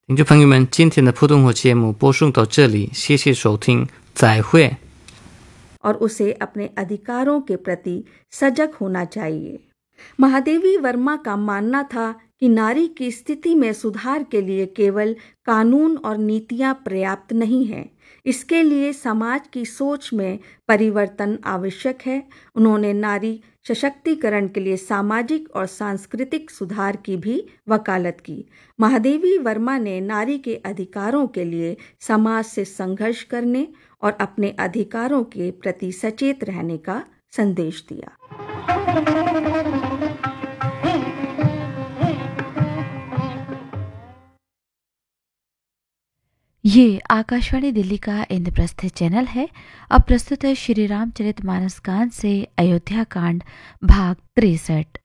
听众朋友们，今天的普通话节目播送到这里，谢谢收听，再会。 और उसे अपने अधिकारों के प्रति सजग होना चाहिए। महादेवी वर्मा का मानना था कि नारी की स्थिति में सुधार के लिए केवल कानून और नीतियां पर्याप्त नहीं हैं, इसके लिए समाज की सोच में परिवर्तन आवश्यक है। उन्होंने नारी सशक्तिकरण के लिए सामाजिक और सांस्कृतिक सुधार की भी वकालत की। महादेवी वर्मा ने नारी के अधिकारों के लिए समाज से संघर्ष करने और अपने अधिकारों के प्रति सचेत रहने का संदेश दिया। ये आकाशवाणी दिल्ली का इंद्रप्रस्थ चैनल है। अब प्रस्तुत है श्री रामचरितमानस कांड से अयोध्या कांड भाग 63।